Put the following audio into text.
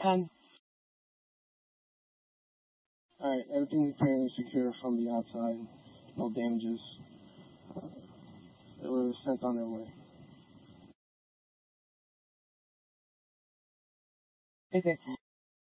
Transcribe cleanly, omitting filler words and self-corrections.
And alright, everything is apparently secure from the outside. No damages. They were sent on their way. Okay.